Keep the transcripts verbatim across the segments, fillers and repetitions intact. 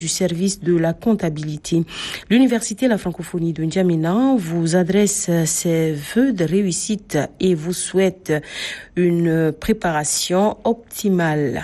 du service de la comptabilité. L'Université La Francophonie de N'Djamena vous adresse ses vœux de réussite et vous souhaite une préparation optimale.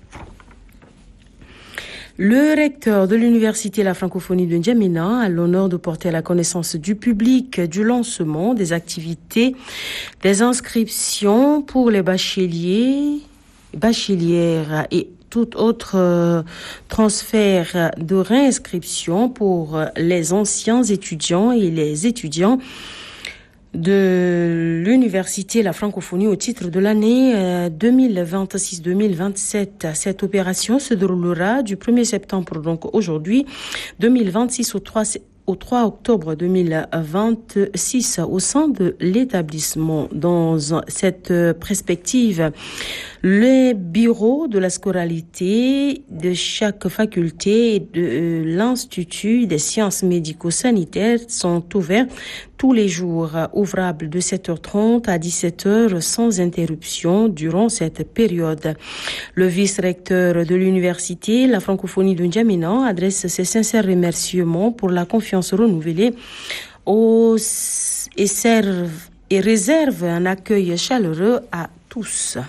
Le recteur de l'Université La Francophonie de N'Djamena a l'honneur de porter à la connaissance du public du lancement des activités des inscriptions pour les bacheliers, bachelières et tout autre euh, transfert de réinscription pour les anciens étudiants et les étudiants de l'Université La Francophonie au titre de l'année euh, deux mille vingt-six deux mille vingt-sept. Cette opération se déroulera du premier septembre, donc aujourd'hui, deux mille vingt-six au trois au trois octobre deux mille vingt-six au sein de l'établissement. Dans cette perspective, les bureaux de la scolarité de chaque faculté et de l'Institut des sciences médico-sanitaires sont ouverts tous les jours, ouvrables de sept heures trente à dix-sept heures sans interruption durant cette période. Le vice-recteur de l'Université La Francophonie de N'Djamena adresse ses sincères remerciements pour la confiance renouvelée aux, et, serve, et réserve un accueil chaleureux à tous.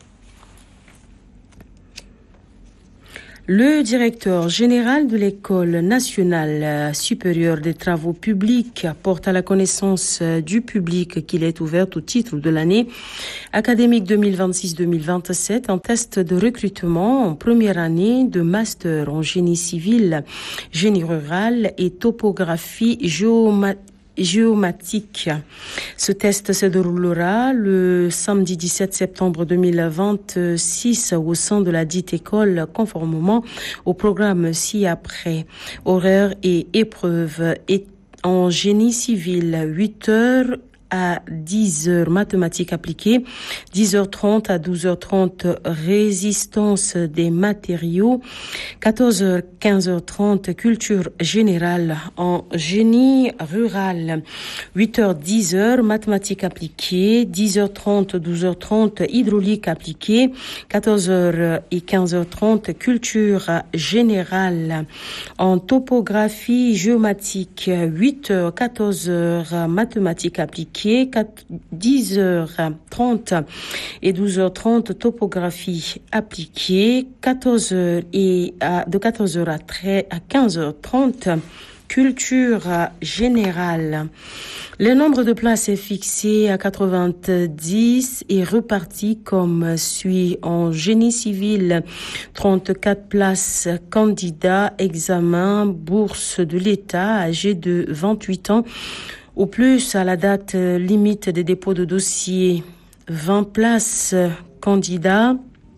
Le directeur général de l'École nationale supérieure des travaux publics porte à la connaissance du public qu'il est ouvert au titre de l'année académique deux mille vingt-six deux mille vingt-sept un test de recrutement en première année de master en génie civil, génie rural et topographie géomatique. géomatique. Ce test se déroulera le samedi dix-sept septembre deux mille vingt-six au sein de la dite école conformément au programme ci-après. Horaires et épreuves en génie civil, huit heures à dix heures mathématiques appliquées, dix heures trente à douze heures trente résistance des matériaux, quatorze heures quinze heures trente culture générale en génie rural, huit heures dix heures mathématiques appliquées, dix heures trente douze heures trente hydraulique appliquée, quatorze heures et quinze heures trente culture générale en topographie géomatique, huit heures quatorze heures mathématiques appliquées, dix heures trente et douze heures trente topographie appliquée, quatorze heures et à, de quatorze heures à, à quinze heures trente culture générale. Le nombre de places est fixé à quatre-vingt-dix et reparti comme suit: en génie civil, trente-quatre places, candidats, examen, bourse de l'État âgés de vingt-huit ans au plus à la date limite des dépôts de dossiers, vingt places, candidats,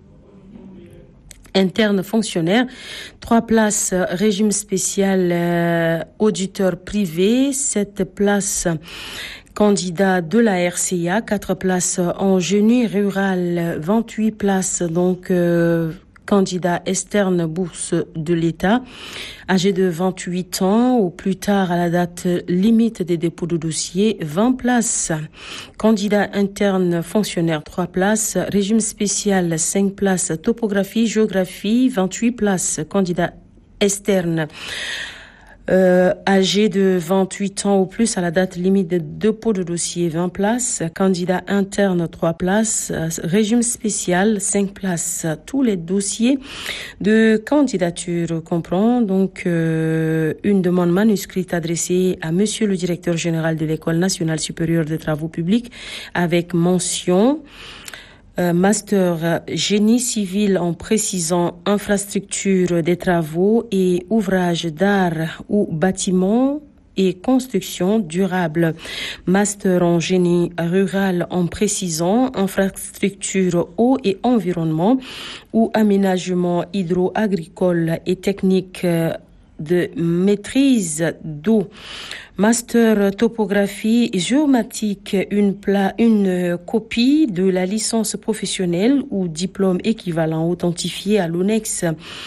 interne fonctionnaire, trois places régime spécial euh, auditeur privé, sept places candidat de la R C A, quatre places en génie rural, vingt-huit places donc euh, candidat externe bourse de l'État, âgé de vingt-huit ans ou plus tard à la date limite des dépôts de dossier, vingt places. Candidat interne fonctionnaire, trois places. Régime spécial, cinq places. Topographie, géographie, vingt-huit places. Candidat externe. Euh, âgé de vingt-huit ans ou plus à la date limite de dépôt de dossier, vingt places. Candidat interne, trois places. Régime spécial, cinq places. Tous les dossiers de candidature comprend donc euh, une demande manuscrite adressée à Monsieur le directeur général de l'École nationale supérieure des travaux publics avec mention master génie civil en précisant infrastructure des travaux et ouvrages d'art ou bâtiments et construction durable. Master en génie rural en précisant infrastructure eau et environnement ou aménagement hydro-agricole et technique de maîtrise d'eau. Master topographie géomatique, une, pla- une copie de la licence professionnelle ou diplôme équivalent authentifié à l'O N E X.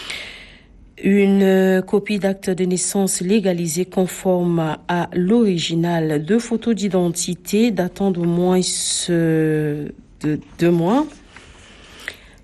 Une copie d'acte de naissance légalisé conforme à l'original. Deux photos d'identité datant d'au moins ce, de deux mois.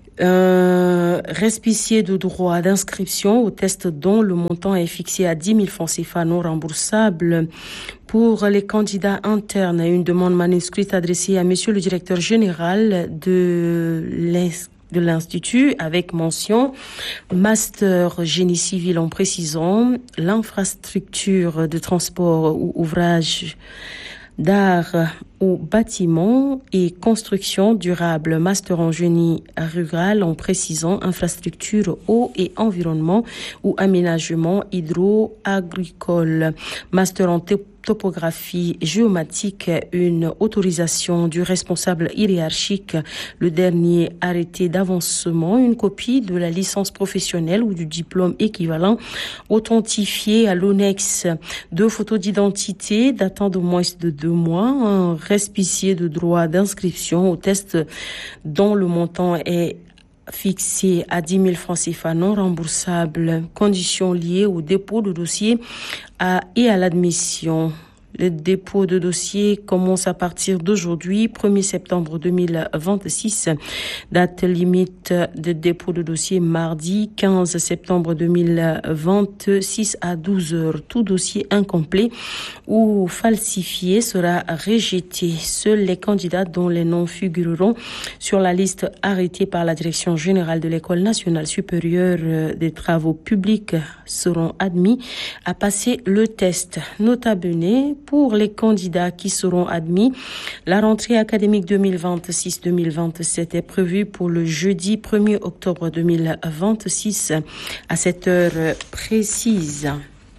Un récépissé de droit d'inscription au test dont le montant est fixé à dix mille francs C F A non remboursables pour les candidats internes. Une demande manuscrite adressée à Monsieur le directeur général de l'Institut de l'Institut avec mention Master Génie Civil en précisant l'infrastructure de transport ou ouvrage d'art ou bâtiment et construction durable, master en génie rural en précisant infrastructure eau et environnement ou aménagement hydro-agricole, master en topographie géomatique, une autorisation du responsable hiérarchique, le dernier arrêté d'avancement, une copie de la licence professionnelle ou du diplôme équivalent authentifié à l'ONEX, deux photos d'identité datant de moins de deux mois, un récépissé de droit d'inscription au test dont le montant est fixé à dix mille francs C F A non remboursables, conditions liées au dépôt de dossier à, et à l'admission. Le dépôt de dossier commence à partir d'aujourd'hui, premier septembre deux mille vingt-six. Date limite de dépôt de dossier mardi quinze septembre deux mille vingt-six à douze heures. Tout dossier incomplet ou falsifié sera rejeté. Seuls les candidats dont les noms figureront sur la liste arrêtée par la Direction générale de l'École nationale supérieure des travaux publics seront admis à passer le test. Nota bene, pour les candidats qui seront admis, la rentrée académique deux mille vingt-six deux mille vingt-sept est prévue pour le jeudi premier octobre deux mille vingt-six à cette heure précise.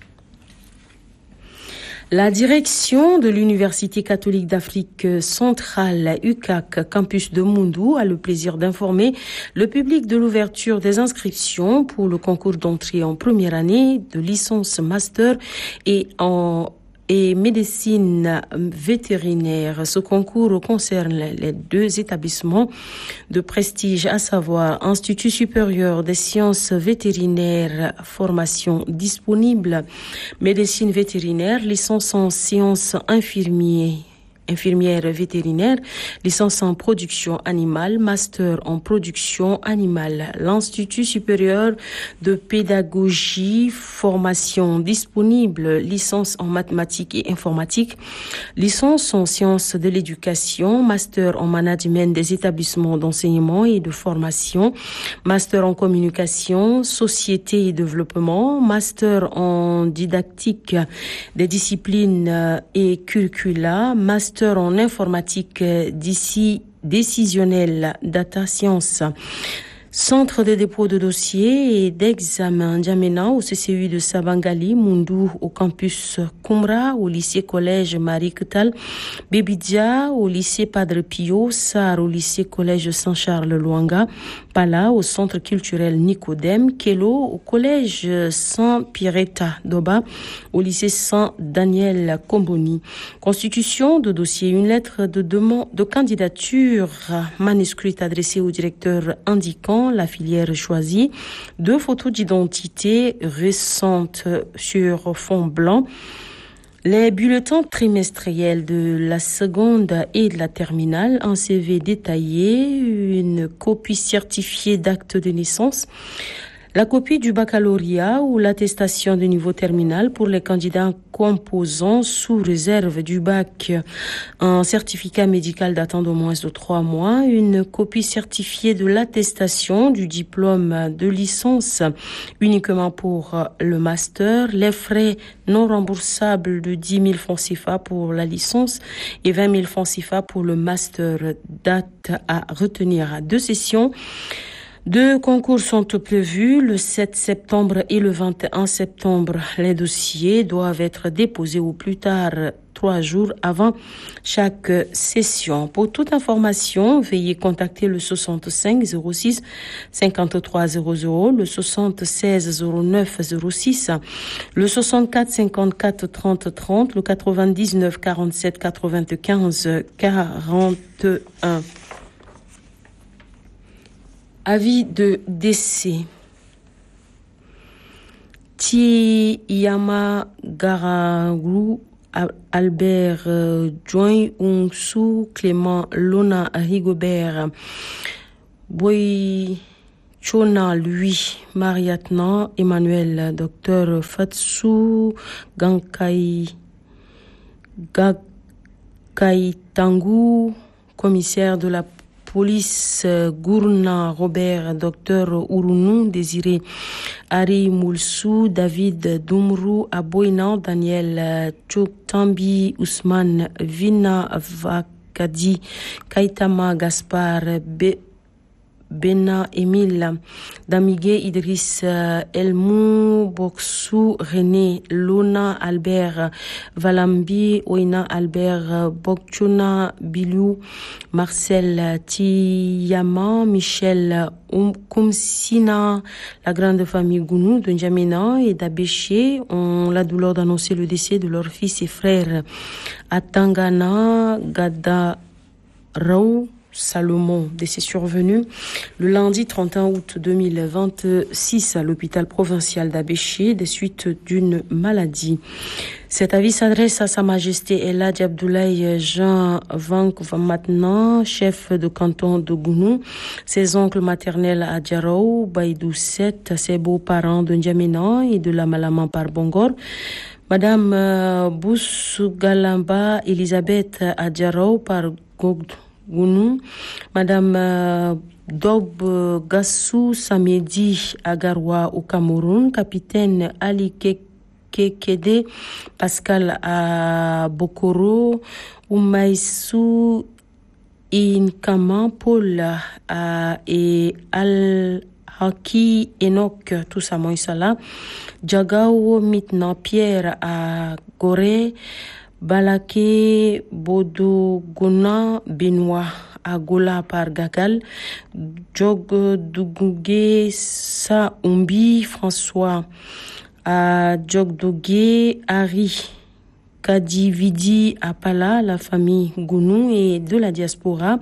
La direction de l'Université catholique d'Afrique centrale, U C A C, campus de Moundou, a le plaisir d'informer le public de l'ouverture des inscriptions pour le concours d'entrée en première année de licence master et en et médecine vétérinaire. Ce concours concerne les deux établissements de prestige, à savoir Institut supérieur des sciences vétérinaires, formation disponible, médecine vétérinaire, licence en sciences infirmières, infirmière vétérinaire, licence en production animale, master en production animale. L'Institut supérieur de pédagogie, formation disponible, licence en mathématiques et informatique, licence en sciences de l'éducation, master en management des établissements d'enseignement et de formation, master en communication, société et développement, master en didactique des disciplines et curricula, master en informatique d'ici décisionnelle, data science. Centre de dépôt de dossiers et d'examen Djamena au C C U de Sabangali, Moundou au campus Koumra, au lycée collège Marie Ketal, Bebidia au lycée Padre Pio, Sar au lycée collège Saint-Charles Luanga, Pala au centre culturel Nicodème, Kelo au collège Saint-Pierretta Doba, au lycée Saint-Daniel Comboni. Constitution de dossier, une lettre de demande de candidature manuscrite adressée au directeur indiquant la filière choisie, deux photos d'identité récentes sur fond blanc, les bulletins trimestriels de la seconde et de la terminale, un C V détaillé, une copie certifiée d'acte de naissance, la copie du baccalauréat ou l'attestation de niveau terminal pour les candidats composants sous réserve du bac, un certificat médical datant d'au moins de trois mois, une copie certifiée de l'attestation du diplôme de licence uniquement pour le master, les frais non remboursables de dix mille francs C F A pour la licence et vingt mille francs C F A pour le master, date à retenir à deux sessions. Deux concours sont prévus le sept septembre et le vingt et un septembre. Les dossiers doivent être déposés au plus tard trois jours avant chaque session. Pour toute information, veuillez contacter le soixante-cinq zéro six cinquante-trois zéro zéro, le soixante-seize zéro neuf zéro six, le soixante-quatre cinquante-quatre trente trente, le quatre-vingt-dix-neuf quarante-sept quatre-vingt-quinze quarante-et-un. Avis de décès. Tiyama Garagu, Albert Join Unsu, Clément Lona Rigobert, Boy Chona, lui, Mariatna, Emmanuel, docteur Fatsu Gankai, Gakaitangu, commissaire de la police Gourna, Robert, docteur Urunu, Désiré Ari Moulsou, David Doumrou, Aboina, Daniel Choktambi, Ousmane Vina Vakadi, Kaitama Gaspard, Be Bena Emile, Damigué Idriss, Elmou Boksou, René, Lona Albert, Valambi, Oina Albert, Bokchuna Bilou, Marcel Tiyama, Michel Koumsina, la grande famille Gounou de N'Djamena et d'Abéché ont la douleur d'annoncer le décès de leur fils et frère Atangana Gadarou Salomon, décès survenu le lundi trente et un août deux mille vingt-six à l'hôpital provincial d'Abéché des suites d'une maladie. Cet avis s'adresse à Sa Majesté Eladji Abdoulaye Jean Vank Maintenant, chef de canton de Gounou, ses oncles maternels à Djarou, Baïdou sept, ses beaux-parents de N'Djamena et de la Malaman par Bongor, Madame euh, Bousgalamba Elisabeth à Djarou par Gogd Gounou, Madame euh, Dob euh, Gassou Samedi Agarwa au Cameroun, Capitaine Ali Kekede Pascal à Bokoro, Oumaïsou Inkama Paul à, et Al Haki Enoch tous à Moïsala, Djagao Mitna Pierre à Gorée, Balaké Bodogona Benoît à Gola par Gagal, Jog Dougougé Saoumbi François à Jogdogé Harry Kadividi à Pala, la famille Gounou et de la diaspora.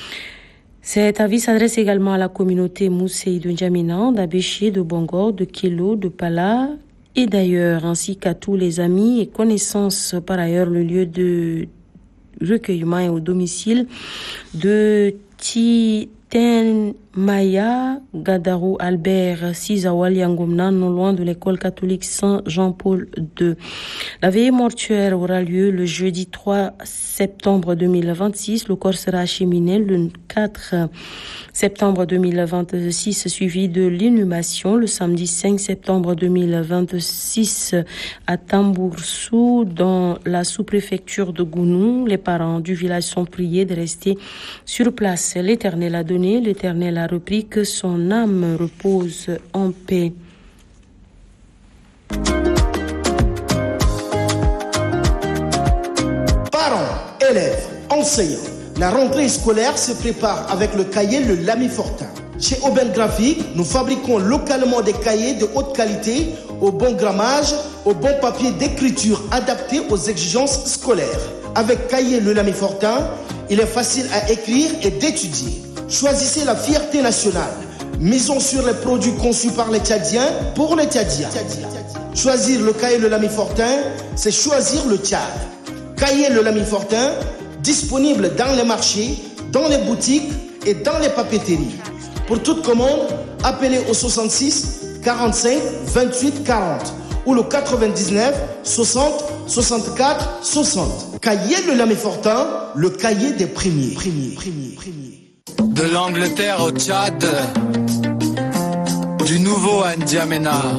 Cet avis s'adresse également à la communauté Moussei de N'Djamena, d'Abéché, de Bongor, de Kelo, de Pala et d'ailleurs, ainsi qu'à tous les amis et connaissances par ailleurs le lieu de recueillement et au domicile de Titen Maya Gadarou Albert Sizawal Yangomna, non loin de l'école catholique Saint-Jean-Paul deux. La veillée mortuaire aura lieu le jeudi trois septembre deux mille vingt-six. Le corps sera acheminé le quatre septembre deux mille vingt-six, suivi de l'inhumation le samedi cinq septembre deux mille vingt-six à Tamboursou, dans la sous-préfecture de Gounou. Les parents du village sont priés de rester sur place. L'Éternel a donné, l'Éternel a repris, que son âme repose en paix. Parents, élèves, enseignants, la rentrée scolaire se prépare avec le cahier Le Lamy Fortin. Chez Aubaine Graphique, nous fabriquons localement des cahiers de haute qualité, au bon grammage, au bon papier d'écriture adapté aux exigences scolaires. Avec cahier Le Lamy Fortin, il est facile à écrire et d'étudier. Choisissez la fierté nationale. Misons sur les produits conçus par les Tchadiens pour les Tchadiens. Choisir le cahier Le Lamy Fortin, c'est choisir le Tchad. Cahier Le Lamy Fortin, disponible dans les marchés, dans les boutiques et dans les papeteries. Pour toute commande, appelez au soixante-six quarante-cinq vingt-huit quarante ou le quatre-vingt-dix-neuf soixante soixante-quatre soixante. Cahier Le Lamy Fortin, le cahier des premiers. premiers, premiers, premiers. De l'Angleterre au Tchad, du nouveau à N'Djamena.